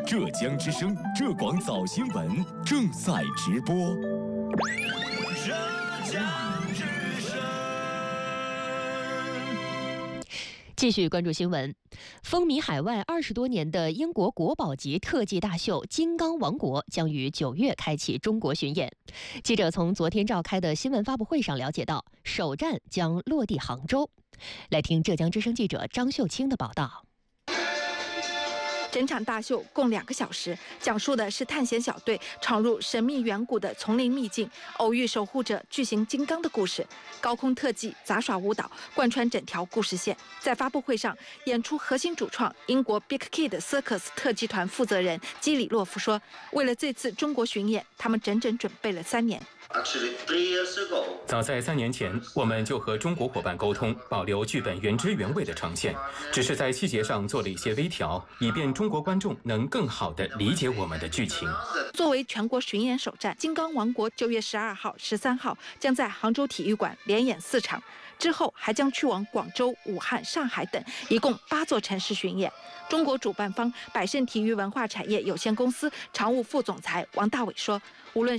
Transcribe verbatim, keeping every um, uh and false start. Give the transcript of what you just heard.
浙江之声、浙广早新闻正在直播。 浙江之声。 继续关注新闻，风靡海外二十多年的英国国宝级特技大秀《金刚王国》将于九月开启中国巡演。记者从昨天召开的新闻发布会上了解到，首站将落地杭州。来听浙江之声记者张秀清的报道。 整场大秀共两个小时，讲述的是探险小队闯入神秘远古的丛林秘境，偶遇守护者巨型金刚的故事。高空特技、杂耍舞蹈贯穿整条故事线。在发布会上，演出核心主创英国 Big Kid Circus 特技团负责人基里洛夫说：“为了这次中国巡演，他们整整准备了三年。” 早在三年前，我们就和中国伙伴沟通，保留剧本原汁原味的呈现，只是在细节上做了一些微调，以便中国观众能更好地理解我们的剧情。 作为全国巡演首站，《金刚王国》九月十二号、十三号将在杭州体育馆连演四场，之后还将去往广州、武汉、上海等一共八座城市巡演。中国主办方百盛体育文化产业有限公司常务副总裁王大伟说：“无论